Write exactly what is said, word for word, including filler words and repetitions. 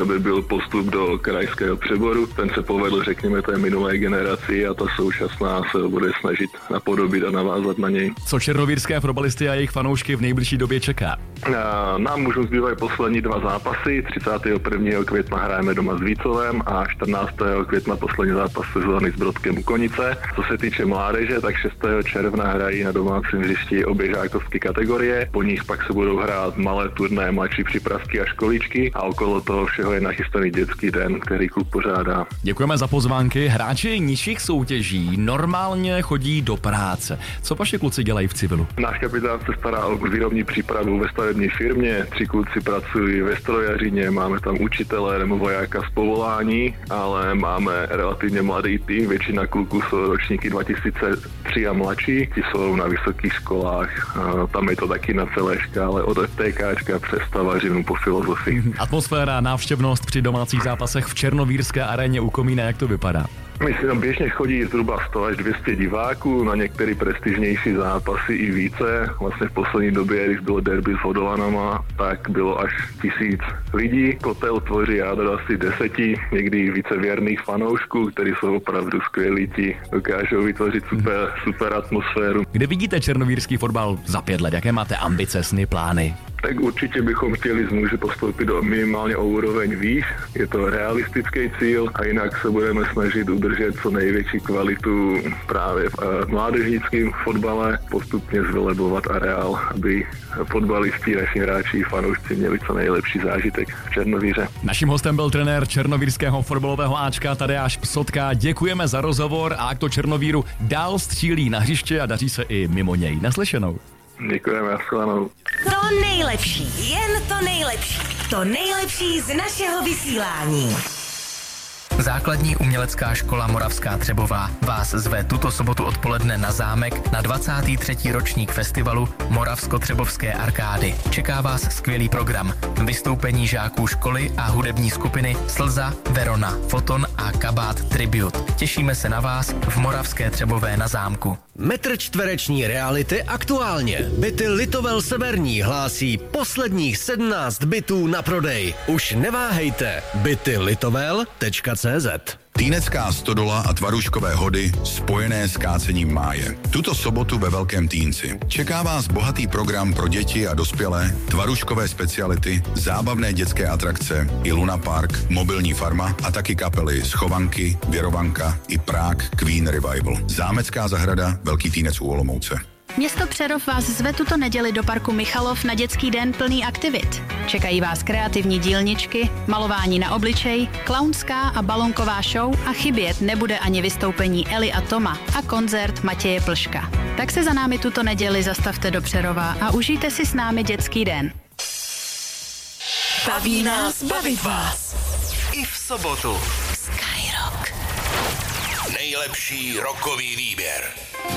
by byl postup do krajského přeboru. Ten se povedl, řekněme, té minulé generaci a ta současná se bude snažit napodobit a navázat na něj. Co černovýrské fotbalisty a jejich fanoušky v nejbližší době čeká? A nám už zbývají poslední dva zápasy. třicátého prvního května hrajeme doma s Vícovem a čtrnáctého května poslední zápas sezóny s Brodkem u Konice. Co se týče mládeže, tak šestého června hrají na domácím hřišti obě žákovské kategorie. Po nich pak se budou hrát malé turné, mladší přípravky a školičky a okolo toho všeho je nachystaný dětský den, který klub pořádá. Děkujeme za pozvánky. Hráči nižších soutěží normálně chodí do práce. Co vaši kluci dělají v civilu? Náš kapitán se stará o výrobní přípravu ve stavební firmě, tři kluci pracují ve strojařině, máme tam učitele nebo vojáka z povolání, ale máme relativně mladý tým, většina kluků jsou ročníky dva tisíce tři a mladší, ti jsou na vysokých školách, tam je to taky na celé škále od FTKčka přes stavařinu po filozofii. Atmosféra, návštěvnost při domácích zápasech v černovýrské aréně u Komína, jak to vypadá? Myslím, tam běžně chodí zhruba sto až dvě stě diváků, na některé prestižnější zápasy i více. Vlastně v poslední době, když bylo derby s Hodolanama, tak bylo až tisíc lidí. Kotel tvoří jádro asi deseti, někdy více věrných fanoušků, kteří jsou opravdu skvělí, ti dokážou vytvořit super, super atmosféru. Kde vidíte černovýrský fotbal za pět let? Jaké máte ambice, sny, plány? Tak určitě bychom chtěli z muže postoupit do minimálně o úroveň výš. Je to realistický cíl a jinak se budeme snažit udržet co největší kvalitu právě v mládežnickém fotbale, postupně zvelebovat areál, aby fotbalisti, naši hráči, fanoušci měli co nejlepší zážitek v Černovíře. Naším hostem byl trenér černovýrského fotbalového Ačka Tadeáš Psotka. Děkujeme za rozhovor a ať to Černovíru dál střílí na hřiště a daří se i mimo něj. Naslyšenou. Děkujeme, nashledanou. To nejlepší, jen to nejlepší. To nejlepší z našeho vysílání. Základní umělecká škola Moravská Třebová vás zve tuto sobotu odpoledne na zámek na dvacátý třetí ročník festivalu Moravsko-Třebovské arkády. Čeká vás skvělý program, vystoupení žáků školy a hudební skupiny Slza, Verona, Foton a Kabát Tribute. Těšíme se na vás v Moravské Třebové na zámku. Metr čtvereční reality aktuálně. Byty Litovel Severní hlásí posledních sedmnáct bytů na prodej. Už neváhejte. byty litovel tečka cé zet. Týnecká stodola a Tvaruškové hody spojené s kácením máje. Tuto sobotu ve Velkém Týnci. Čeká vás bohatý program pro děti a dospělé, Tvaruškové speciality, zábavné dětské atrakce i Luna Park, mobilní farma a taky kapely Schovanky, Věrovanka i Prague Queen Revival. Zámecká zahrada, Velký Týnec u Olomouce. Město Přerov vás zve tuto neděli do parku Michalov na dětský den plný aktivit. Čekají vás kreativní dílničky, malování na obličej, klaunská a balonková show a chybět nebude ani vystoupení Eli a Toma a koncert Matěje Plška. Tak se za námi tuto neděli zastavte do Přerova a užijte si s námi dětský den. Baví nás bavit vás. I v sobotu. Skyrock. Nejlepší rockový výběr.